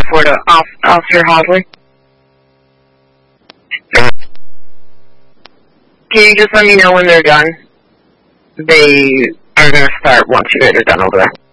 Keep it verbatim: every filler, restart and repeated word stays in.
four to off, Officer Hosley. Can you just let me know when they're done? They are going to start once you guys are done over there.